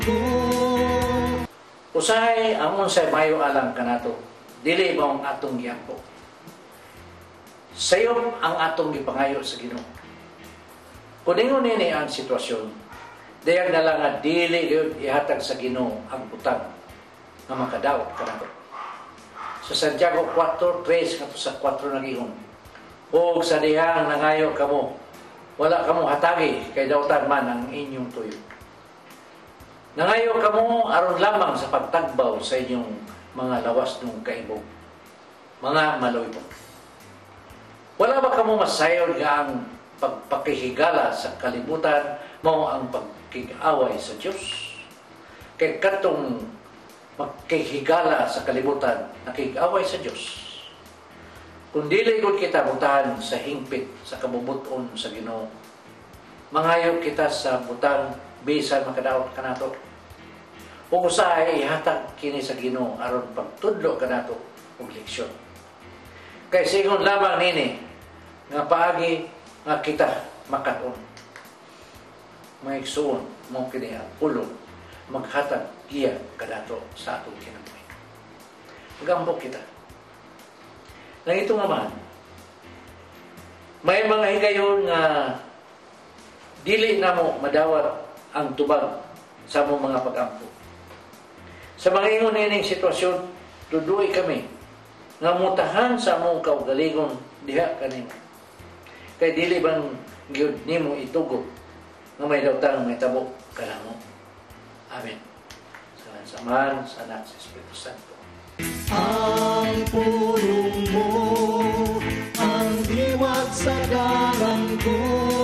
Usahay amon sa mayo alam kanato, dili mao ang atong giampo. Sayop ang atong gipangayo sa Ginoo. Kung ingon nini ang sitwasyon, dayag na lang nga dili gyud ihatag sa Ginoo ang butang nga makadaot kanato. Sa Santiago 4:3 ngadto sa 4 nag-ingon, ug sa dihang nangayo kamo, wala kamo hatagi kay daotan man ang inyong tuyo. Nangayo kamo aron lamang sa pagtagbaw sa inyong mga lawas ng kaibog, mga maloybo. Wala ba kamo masayod nga ang pagpakihigala sa kalibutan mao ang pagkig-away sa Dios? Kay katong magkihigala sa kalibutan, nakig-away sa Dios. Kung dili gud kita butahan sa hingpit sa kabubuton sa Ginoo, mangayo kita sa butang bisan makadaot kanato. Ug usahay ihatag kini sa Ginoo aron pagtudlo kanato og leksyon. Kay sigon lamang nini nga paagi nga kita makat-on. Maigsuon mo kini ang pulong maghatag iya kanato sa atong kinabuhi. Magambok kita. Nang ito naman, may mga higayon nga dili na mo madawat ang tubag sa among mga pag-ampo. Sa mga ingon nining sitwasyon, tuduy kami nga mutahan sa among kaugalingon diha kanimo. Kay dili bang gyud nimo itugo nga may daotang may tabok kanamo. Amen. Sa Ama, sa Anak, sa Espiritu Santo. Ang pulong mo, ang diwag sa dalang ko.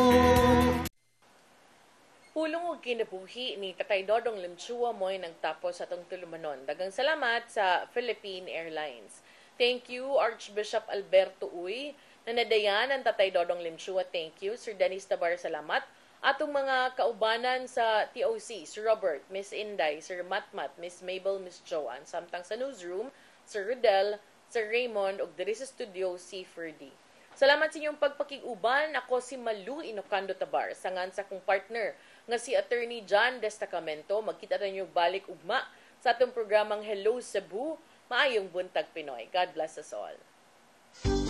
Pulong og kinabuhi ni Tatay Dodong Limchua mo'y nagtapos sa atong tulumanon. Dagang salamat sa Philippine Airlines. Thank you, Archbishop Alberto Uy, na nadayan ang Tatay Dodong Limchua. Thank you, Sir Dennis Tabar, salamat. Atong mga kaubanan sa TOC, Sir Robert, Miss Inday, Sir Matmat, Miss Mabel, Miss Joanne, samtang sa newsroom, Sir Rodel, Sir Raymond, ug diri sa studio, si Ferdy. Salamat sa inyong pagpakiguban. Ako si Malu Inocando Tabar, sangan sa kong partner nga si Attorney John Destacamento. Magkita na niyo balik ugma sa atong programang Hello Cebu. Maayong buntag Pinoy. God bless us all.